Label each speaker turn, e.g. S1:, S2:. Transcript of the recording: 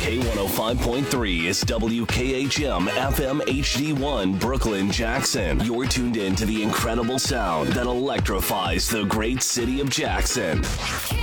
S1: K105.3 is WKHM FM HD1 Brooklyn, Jackson. You're tuned in to the incredible sound that electrifies the great city of Jackson.